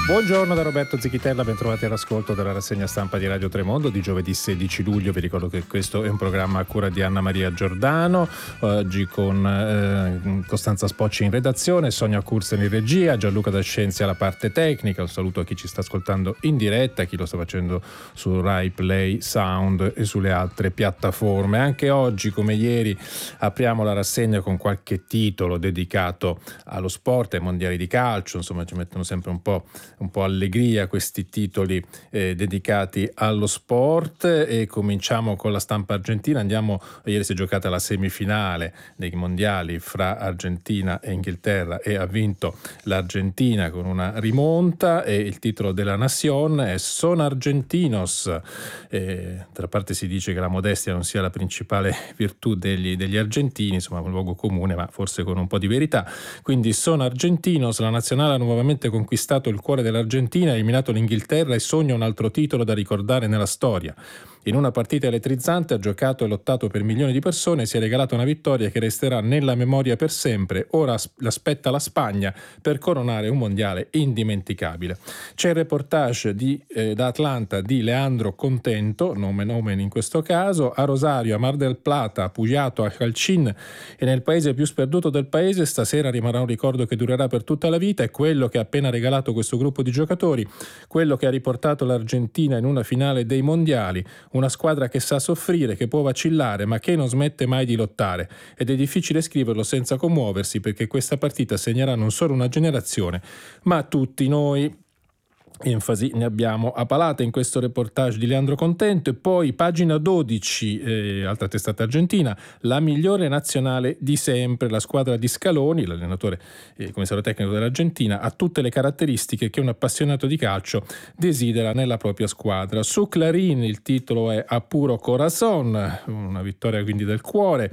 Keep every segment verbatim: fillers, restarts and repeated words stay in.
Buongiorno da Roberto Zichitella, ben trovati all'ascolto della rassegna stampa di Radio Tremondo di giovedì sedici luglio. Vi ricordo che questo è un programma a cura di Anna Maria Giordano, oggi con eh, Costanza Spocci in redazione, Sonia Cursen in regia, Gianluca Dascenzi alla parte tecnica. Un saluto a chi ci sta ascoltando in diretta, a chi lo sta facendo su Rai Play Sound e sulle altre piattaforme. Anche oggi, come ieri, apriamo la rassegna con qualche titolo dedicato allo sport, ai mondiali di calcio. Insomma, ci mettono sempre un po' un po' allegria questi titoli eh, dedicati allo sport, e cominciamo con la stampa argentina. Andiamo, ieri si è giocata la semifinale dei mondiali fra Argentina e Inghilterra e ha vinto l'Argentina con una rimonta, e il titolo della Nación è Son Argentinos. Eh, tra parte si dice che la modestia non sia la principale virtù degli, degli argentini, insomma un luogo comune ma forse con un po' di verità. Quindi Son Argentinos, la nazionale ha nuovamente conquistato il cuore dell'Argentina, ha eliminato l'Inghilterra e sogna un altro titolo da ricordare nella storia. In una partita elettrizzante ha giocato e lottato per milioni di persone, si è regalata una vittoria che resterà nella memoria per sempre. Ora l'aspetta la Spagna per coronare un mondiale indimenticabile. C'è il reportage di, eh, da Atlanta di Leandro Contento, nome nomen in questo caso, a Rosario, a Mar del Plata, a Pujato, a Calcin e nel paese più sperduto del paese stasera rimarrà un ricordo che durerà per tutta la vita. È quello che ha appena regalato questo gruppo di giocatori, quello che ha riportato l'Argentina in una finale dei mondiali. Una squadra che sa soffrire, che può vacillare, ma che non smette mai di lottare. Ed è difficile scriverlo senza commuoversi, perché questa partita segnerà non solo una generazione, ma tutti noi. Enfasi ne abbiamo a palate in questo reportage di Leandro Contento. E poi pagina dodici, eh, altra testata argentina, la migliore nazionale di sempre. La squadra di Scaloni, l'allenatore e eh, commissario tecnico dell'Argentina, ha tutte le caratteristiche che un appassionato di calcio desidera nella propria squadra. Su Clarín il titolo è A puro corazón, una vittoria quindi del cuore,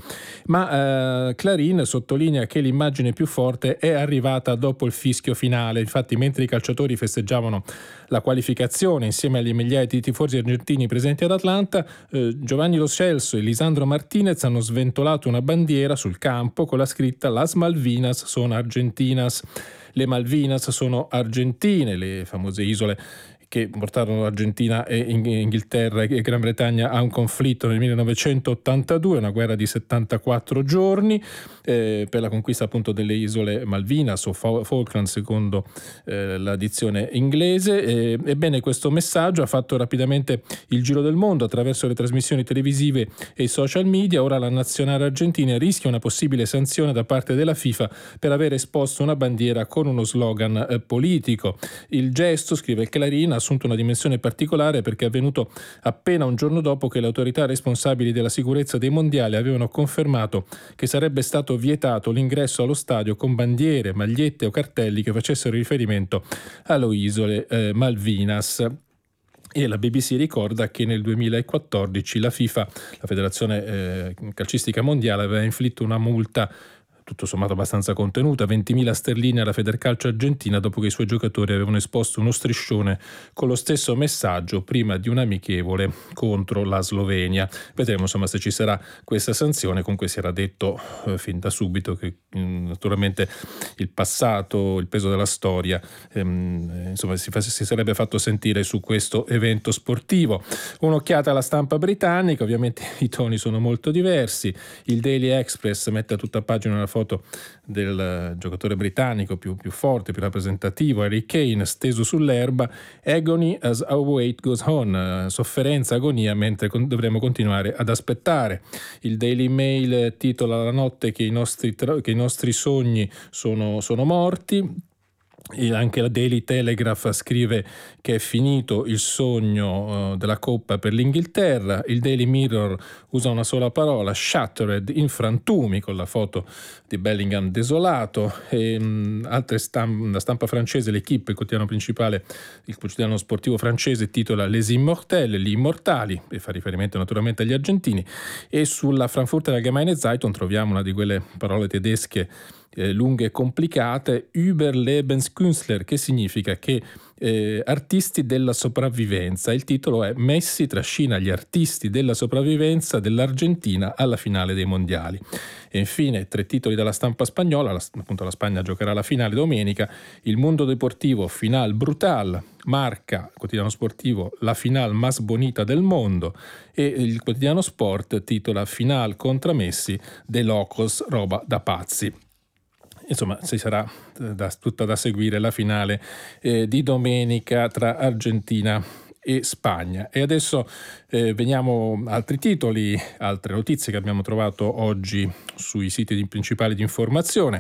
ma eh, Clarín sottolinea che l'immagine più forte è arrivata dopo il fischio finale. Infatti, mentre i calciatori festeggiavano la qualificazione insieme agli migliaia di tifosi argentini presenti ad Atlanta, eh, Giovanni Lo Celso e Lisandro Martinez hanno sventolato una bandiera sul campo con la scritta Las Malvinas son argentinas. Le Malvinas sono argentine, le famose isole che portarono Argentina e Inghilterra e Gran Bretagna a un conflitto nel millenovecentottantadue, una guerra di settantaquattro giorni eh, per la conquista appunto delle isole Malvinas o Falkland secondo eh, la dizione inglese. E, ebbene, questo messaggio ha fatto rapidamente il giro del mondo attraverso le trasmissioni televisive e i social media. Ora la nazionale argentina rischia una possibile sanzione da parte della FIFA per aver esposto una bandiera con uno slogan eh, politico. Il gesto, scrive il Clarín, ha assunto una dimensione particolare perché è avvenuto appena un giorno dopo che le autorità responsabili della sicurezza dei mondiali avevano confermato che sarebbe stato vietato l'ingresso allo stadio con bandiere, magliette o cartelli che facessero riferimento alle isole eh, Malvinas. E la B B C ricorda che nel duemilaquattordici la FIFA, la Federazione eh, Calcistica Mondiale, aveva inflitto una multa tutto sommato abbastanza contenuta, ventimila sterline alla Federcalcio Argentina, dopo che i suoi giocatori avevano esposto uno striscione con lo stesso messaggio prima di un amichevole contro la Slovenia. Vedremo insomma se ci sarà questa sanzione. Comunque si era detto eh, fin da subito che mh, naturalmente il passato, il peso della storia ehm, insomma si, fa, si sarebbe fatto sentire su questo evento sportivo. Un'occhiata alla stampa britannica, ovviamente i toni sono molto diversi. Il Daily Express mette a tutta pagina una foto del giocatore britannico più, più forte, più rappresentativo, Harry Kane, steso sull'erba. Agony as our wait goes on, sofferenza, agonia mentre con, dovremo continuare ad aspettare. Il Daily Mail titola la notte che i nostri, che i nostri sogni sono, sono morti. E anche la Daily Telegraph scrive che è finito il sogno uh, della Coppa per l'Inghilterra. Il Daily Mirror usa una sola parola, shattered, in frantumi, con la foto di Bellingham desolato. E, um, altre stamp- la stampa francese, l'Equipe, il quotidiano principale, il quotidiano sportivo francese, titola Les Immortels, gli immortali, e fa riferimento naturalmente agli argentini. E sulla Frankfurter Allgemeine Zeitung troviamo una di quelle parole tedesche eh, lunghe e complicate, Überlebenskünstler, che significa che Eh, artisti della sopravvivenza. Il titolo è Messi trascina gli artisti della sopravvivenza dell'Argentina alla finale dei mondiali. E infine tre titoli dalla stampa spagnola, la, appunto la Spagna giocherà la finale domenica, Il Mundo Deportivo, final brutal, Marca, quotidiano sportivo, la final más bonita del mondo, e il quotidiano Sport titola Final contra Messi, de locos, roba da pazzi. Insomma, ci sarà da, tutta da seguire la finale eh, di domenica tra Argentina e Spagna. E adesso eh, veniamo a altri titoli, altre notizie che abbiamo trovato oggi sui siti principali di informazione.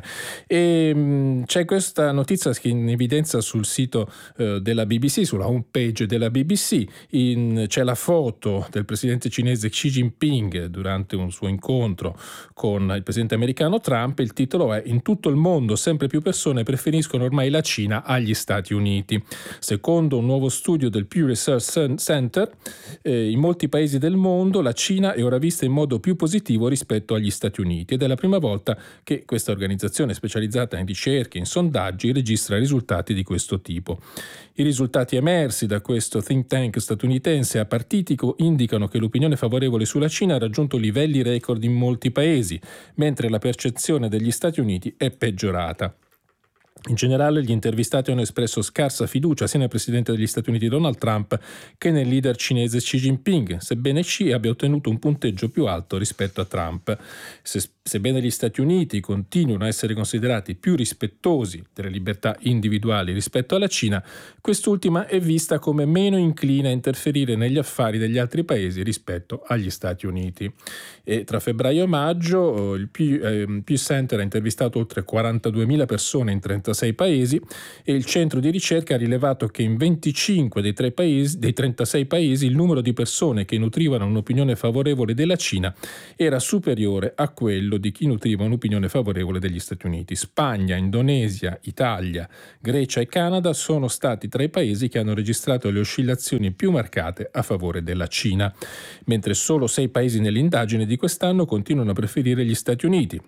E mh, c'è questa notizia che in evidenza sul sito eh, della B B C, sulla home page della B B C. In, c'è la foto del presidente cinese Xi Jinping durante un suo incontro con il presidente americano Trump. Il titolo è: in tutto il mondo sempre più persone preferiscono ormai la Cina agli Stati Uniti. Secondo un nuovo studio del Pew Research Center, eh, in molti paesi del mondo la Cina è ora vista in modo più positivo rispetto agli Stati Uniti, ed è la prima volta che questa organizzazione specializzata in ricerche e in sondaggi registra risultati di questo tipo. I risultati emersi da questo think tank statunitense apartitico indicano che l'opinione favorevole sulla Cina ha raggiunto livelli record in molti paesi, mentre la percezione degli Stati Uniti è peggiorata. In generale, gli intervistati hanno espresso scarsa fiducia sia nel presidente degli Stati Uniti Donald Trump che nel leader cinese Xi Jinping, sebbene Xi abbia ottenuto un punteggio più alto rispetto a Trump. Se, sebbene gli Stati Uniti continuino a essere considerati più rispettosi delle libertà individuali rispetto alla Cina, quest'ultima è vista come meno incline a interferire negli affari degli altri paesi rispetto agli Stati Uniti. E tra febbraio e maggio il Pew, eh, Pew Center ha intervistato oltre quarantaduemila persone in trentasei paesi, e il centro di ricerca ha rilevato che in venticinque dei, tre paesi, dei trentasei paesi il numero di persone che nutrivano un'opinione favorevole della Cina era superiore a quello di chi nutriva un'opinione favorevole degli Stati Uniti. Spagna, Indonesia, Italia, Grecia e Canada sono stati tra i paesi che hanno registrato le oscillazioni più marcate a favore della Cina, mentre solo sei paesi nell'indagine di quest'anno continuano a preferire gli Stati Uniti.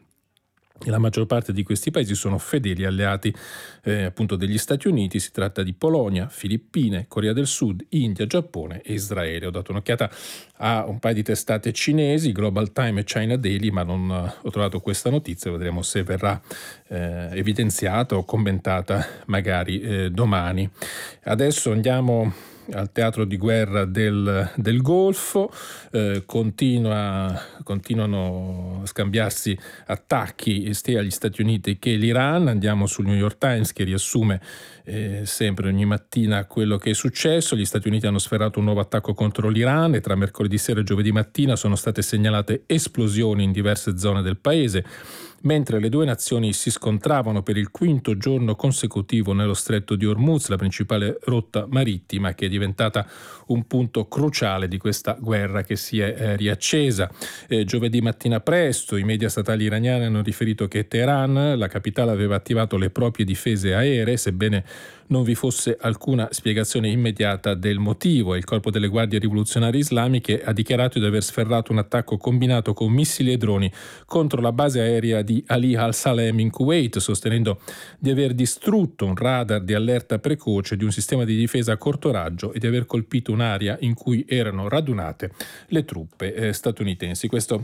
E la maggior parte di questi paesi sono fedeli alleati eh, appunto degli Stati Uniti. Si tratta di Polonia, Filippine, Corea del Sud, India, Giappone e Israele. Ho dato un'occhiata a un paio di testate cinesi, Global Time e China Daily, ma non ho trovato questa notizia. Vedremo se verrà eh, evidenziata o commentata magari eh, domani. Adesso andiamo al teatro di guerra del, del Golfo. Eh, continua, continuano a scambiarsi attacchi sia agli Stati Uniti che l'Iran. Andiamo sul New York Times, che riassume eh, sempre ogni mattina quello che è successo. Gli Stati Uniti hanno sferrato un nuovo attacco contro l'Iran e tra mercoledì sera e giovedì mattina sono state segnalate esplosioni in diverse zone del paese. Mentre le due nazioni si scontravano per il quinto giorno consecutivo nello stretto di Hormuz, la principale rotta marittima che è diventata un punto cruciale di questa guerra che si è eh, riaccesa. Eh, giovedì mattina presto i media statali iraniani hanno riferito che Teheran, la capitale, aveva attivato le proprie difese aeree, sebbene non vi fosse alcuna spiegazione immediata del motivo. Il corpo delle guardie rivoluzionarie islamiche ha dichiarato di aver sferrato un attacco combinato con missili e droni contro la base aerea di Ali al-Salem in Kuwait, sostenendo di aver distrutto un radar di allerta precoce di un sistema di difesa a corto raggio e di aver colpito un'area in cui erano radunate le truppe eh, statunitensi. Questo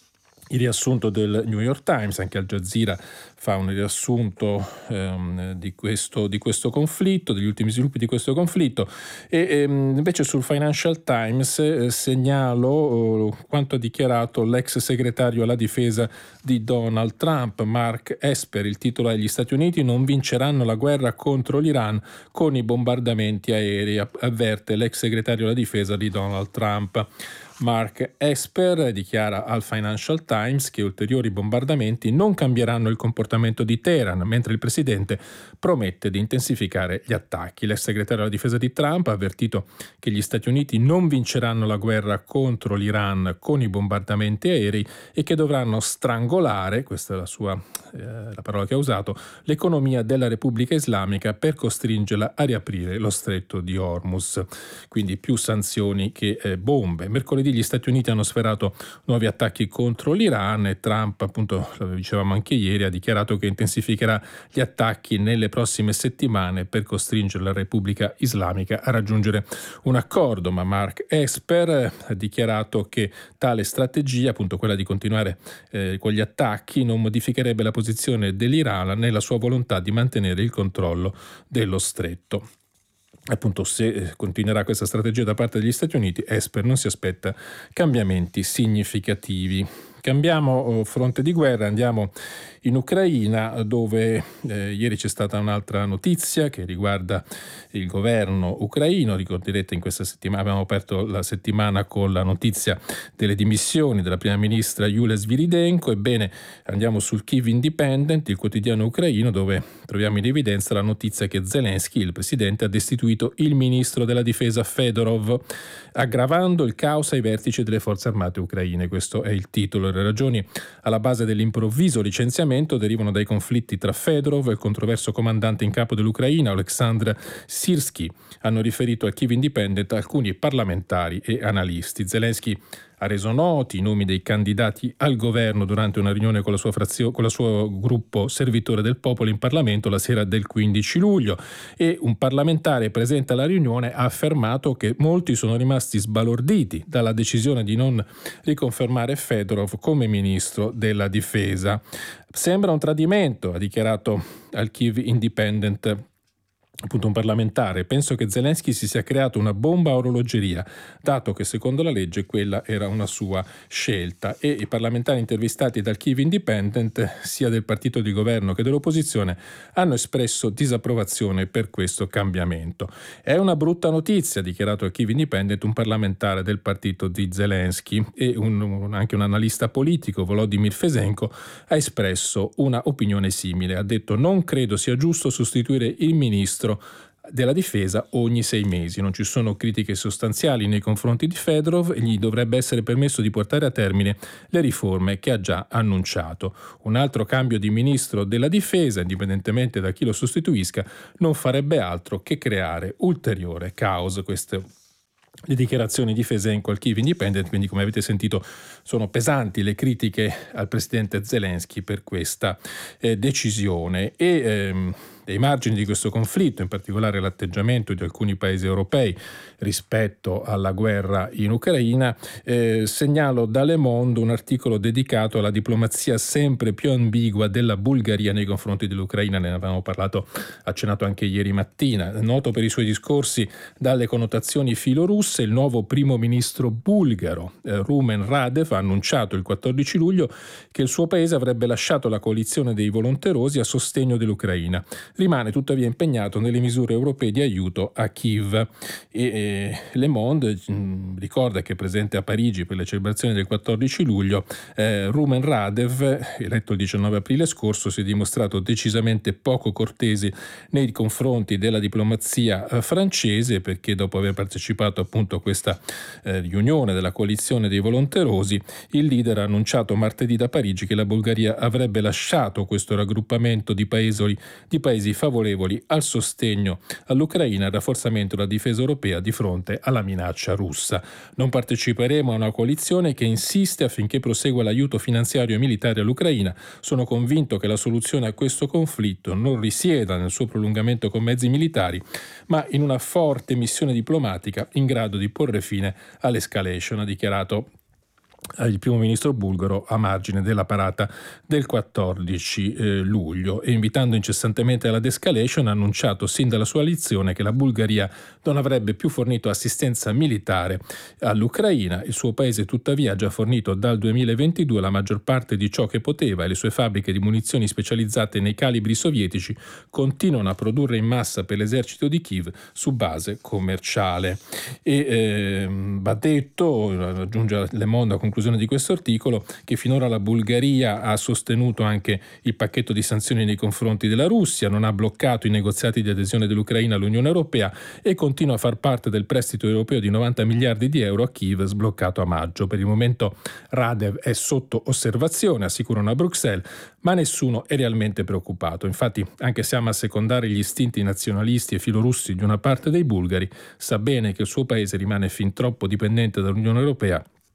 il riassunto del New York Times. Anche Al Jazeera fa un riassunto ehm, di, questo, di questo conflitto, degli ultimi sviluppi di questo conflitto. E ehm, invece sul Financial Times eh, segnalo eh, quanto ha dichiarato l'ex segretario alla difesa di Donald Trump, Mark Esper. Il titolo è: gli Stati Uniti non vinceranno la guerra contro l'Iran con i bombardamenti aerei, avverte l'ex segretario alla difesa di Donald Trump. Mark Esper dichiara al Financial Times che ulteriori bombardamenti non cambieranno il comportamento di Teheran, mentre il presidente promette di intensificare gli attacchi. L'ex segretario alla difesa di Trump ha avvertito che gli Stati Uniti non vinceranno la guerra contro l'Iran con i bombardamenti aerei e che dovranno strangolare, questa è la sua eh, la parola che ha usato, l'economia della Repubblica Islamica per costringerla a riaprire lo stretto di Hormuz. Quindi più sanzioni che eh, bombe. Mercoledì gli Stati Uniti hanno sferato nuovi attacchi contro l'Iran e Trump, appunto, lo dicevamo anche ieri, ha dichiarato che intensificherà gli attacchi nelle prossime settimane per costringere la Repubblica Islamica a raggiungere un accordo. Ma Mark Esper ha dichiarato che tale strategia, appunto quella di continuare eh, con gli attacchi, non modificherebbe la posizione dell'Iran né la sua volontà di mantenere il controllo dello stretto. Appunto, se continuerà questa strategia da parte degli Stati Uniti, Esper non si aspetta cambiamenti significativi. Cambiamo fronte di guerra, andiamo in Ucraina, dove eh, ieri c'è stata un'altra notizia che riguarda il governo ucraino. Ricorderete, in questa settimana abbiamo aperto la settimana con la notizia delle dimissioni della prima ministra Yulia Sviridenko. Ebbene, andiamo sul Kyiv Independent, il quotidiano ucraino, dove troviamo in evidenza la notizia che Zelensky, il presidente, ha destituito il ministro della difesa Fedorov, aggravando il caos ai vertici delle forze armate ucraine. Questo è il titolo. Le ragioni alla base dell'improvviso licenziamento derivano dai conflitti tra Fedorov e il controverso comandante in capo dell'Ucraina, Oleksandr Syrskyi, hanno riferito al Kyiv Independent alcuni parlamentari e analisti. Zelensky ha reso noti i nomi dei candidati al governo durante una riunione con la sua frazio, con il suo gruppo Servitore del Popolo in Parlamento la sera del quindici luglio, e un parlamentare presente alla riunione ha affermato che molti sono rimasti sbalorditi dalla decisione di non riconfermare Fedorov come ministro della difesa. Sembra un tradimento, ha dichiarato al Kyiv Independent appunto un parlamentare. Penso che Zelensky si sia creato una bomba a orologeria, dato che secondo la legge quella era una sua scelta. E i parlamentari intervistati dal Kyiv Independent, sia del partito di governo che dell'opposizione, hanno espresso disapprovazione per questo cambiamento. È una brutta notizia, ha dichiarato al Kyiv Independent un parlamentare del partito di Zelensky, e un, un, anche un analista politico, Volodymyr Fesenko, ha espresso una opinione simile. Ha detto: non credo sia giusto sostituire il ministro della difesa ogni sei mesi. Non ci sono critiche sostanziali nei confronti di Fedorov e gli dovrebbe essere permesso di portare a termine le riforme che ha già annunciato. Un altro cambio di ministro della difesa, indipendentemente da chi lo sostituisca, non farebbe altro che creare ulteriore caos. Queste le dichiarazioni di Fesenko al Kyiv Independent, quindi come avete sentito sono pesanti le critiche al presidente Zelensky per questa eh, decisione. E ehm, ai margini di questo conflitto, in particolare l'atteggiamento di alcuni paesi europei rispetto alla guerra in Ucraina, eh, segnalo da Le Monde un articolo dedicato alla diplomazia sempre più ambigua della Bulgaria nei confronti dell'Ucraina. Ne avevamo parlato, accennato anche ieri mattina. Noto per i suoi discorsi dalle connotazioni filorusse, il nuovo primo ministro bulgaro eh, Rumen Radev ha annunciato il quattordici luglio che il suo paese avrebbe lasciato la coalizione dei volonterosi a sostegno dell'Ucraina. Rimane tuttavia impegnato nelle misure europee di aiuto a Kyiv. E eh, Le Monde mh, ricorda che, presente a Parigi per le celebrazioni del quattordici luglio, eh, Rumen Radev, eletto il diciannove aprile scorso, si è dimostrato decisamente poco cortese nei confronti della diplomazia eh, francese, perché dopo aver partecipato appunto a questa eh, riunione della coalizione dei volonterosi, il leader ha annunciato martedì da Parigi che la Bulgaria avrebbe lasciato questo raggruppamento di paesi, di paesi favorevoli al sostegno all'Ucraina e al rafforzamento della difesa europea di fronte alla minaccia russa. Non parteciperemo a una coalizione che insiste affinché prosegua l'aiuto finanziario e militare all'Ucraina. Sono convinto che la soluzione a questo conflitto non risieda nel suo prolungamento con mezzi militari, ma in una forte missione diplomatica in grado di porre fine all'escalation, ha dichiarato il primo ministro bulgaro a margine della parata del quattordici eh, luglio, e invitando incessantemente alla de-escalation ha annunciato sin dalla sua elezione che la Bulgaria non avrebbe più fornito assistenza militare all'Ucraina. Il suo paese tuttavia ha già fornito dal duemilaventidue la maggior parte di ciò che poteva, e le sue fabbriche di munizioni specializzate nei calibri sovietici continuano a produrre in massa per l'esercito di Kiev su base commerciale. E eh, va detto, aggiunge Le Monde a conclusione di questo articolo, che finora la Bulgaria ha sostenuto anche il pacchetto di sanzioni nei confronti della Russia, non ha bloccato i negoziati di adesione dell'Ucraina all'Unione Europea e continua a far parte del prestito europeo di novanta miliardi di euro a Kiev, sbloccato a maggio. Per il momento Radev è sotto osservazione, assicurano a Bruxelles, ma nessuno è realmente preoccupato. Infatti, anche se ama assecondare gli istinti nazionalisti e filorussi di una parte dei bulgari, sa bene che il suo paese rimane fin troppo dipendente dall'Unione Europea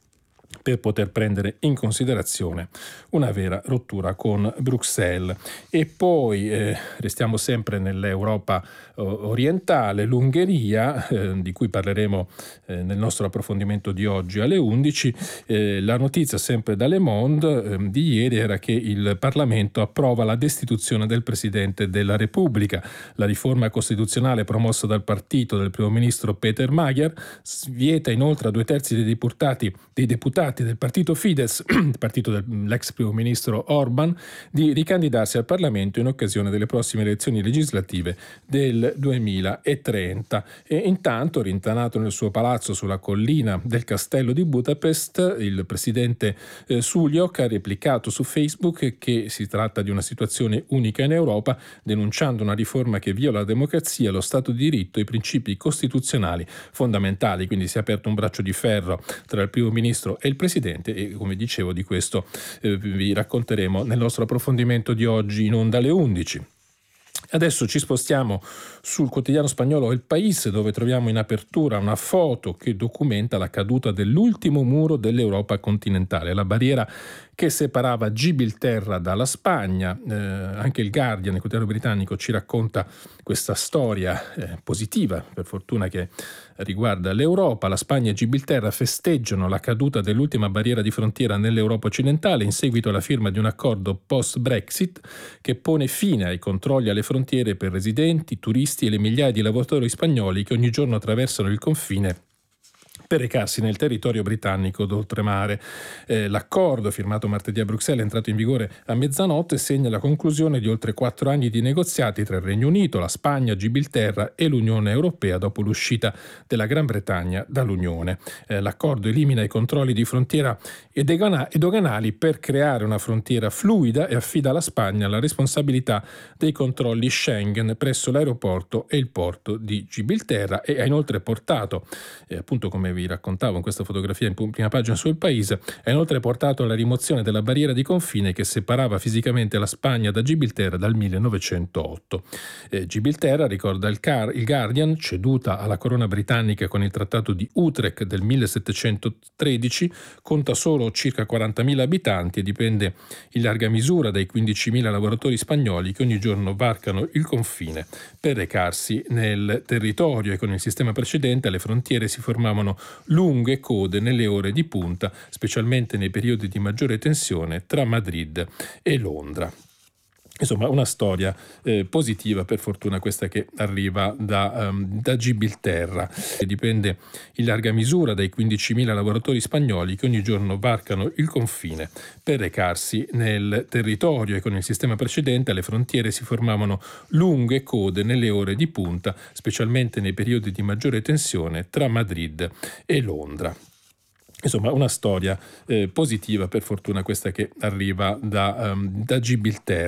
per poter prendere in considerazione una vera rottura con Bruxelles. E poi eh, restiamo sempre nell'Europa eh, orientale, l'Ungheria, eh, di cui parleremo eh, nel nostro approfondimento di oggi alle undici. Eh, la notizia sempre da Le Monde eh, di ieri era che il Parlamento approva la destituzione del Presidente della Repubblica. La riforma costituzionale promossa dal partito del primo ministro Peter Magyar vieta inoltre a due terzi dei deputati, dei deputati del partito Fidesz, il partito dell'ex primo ministro Orban, di ricandidarsi al Parlamento in occasione delle prossime elezioni legislative del duemilatrenta. E intanto, rintanato nel suo palazzo sulla collina del castello di Budapest, il presidente eh, Suljok ha replicato su Facebook che si tratta di una situazione unica in Europa, denunciando una riforma che viola la democrazia, lo Stato di diritto e i principi costituzionali fondamentali. Quindi si è aperto un braccio di ferro tra il primo ministro e il presidente, e come dicevo di questo eh, vi racconteremo nel nostro approfondimento di oggi in onda alle undici. Adesso ci spostiamo sul quotidiano spagnolo El País, dove troviamo in apertura una foto che documenta la caduta dell'ultimo muro dell'Europa continentale, la barriera che separava Gibilterra dalla Spagna. Eh, anche il Guardian, il quotidiano britannico, ci racconta questa storia eh, positiva, per fortuna, che riguarda l'Europa. La Spagna e Gibilterra festeggiano la caduta dell'ultima barriera di frontiera nell'Europa occidentale in seguito alla firma di un accordo post-Brexit che pone fine ai controlli alle frontiere per residenti, turisti e le migliaia di lavoratori spagnoli che ogni giorno attraversano il confine per recarsi nel territorio britannico d'oltremare. Eh, l'accordo, firmato martedì a Bruxelles, è entrato in vigore a mezzanotte e segna la conclusione di oltre quattro anni di negoziati tra il Regno Unito, la Spagna, Gibilterra e l'Unione Europea dopo l'uscita della Gran Bretagna dall'Unione. Eh, l'accordo elimina i controlli di frontiera e doganali per creare una frontiera fluida e affida alla Spagna la responsabilità dei controlli Schengen presso l'aeroporto e il porto di Gibilterra, e ha inoltre portato, eh, appunto come vi raccontavo in questa fotografia in prima pagina sul Paese, ha inoltre portato alla rimozione della barriera di confine che separava fisicamente la Spagna da Gibilterra dal millenovecentootto. Eh, Gibilterra, ricorda il, Car- il Guardian, ceduta alla corona britannica con il trattato di Utrecht del millesettecentotredici, conta solo circa quarantamila abitanti e dipende in larga misura dai quindicimila lavoratori spagnoli che ogni giorno varcano il confine per recarsi nel territorio, e con il sistema precedente alle frontiere si formavano lunghe code nelle ore di punta, specialmente nei periodi di maggiore tensione tra Madrid e Londra. Insomma, una storia eh, positiva, per fortuna, questa, che arriva da, um, da Gibilterra, che dipende in larga misura dai quindicimila lavoratori spagnoli che ogni giorno varcano il confine per recarsi nel territorio, e con il sistema precedente alle frontiere si formavano lunghe code nelle ore di punta, specialmente nei periodi di maggiore tensione tra Madrid e Londra. Insomma, una storia eh, positiva, per fortuna, questa, che arriva da, um, da Gibilterra.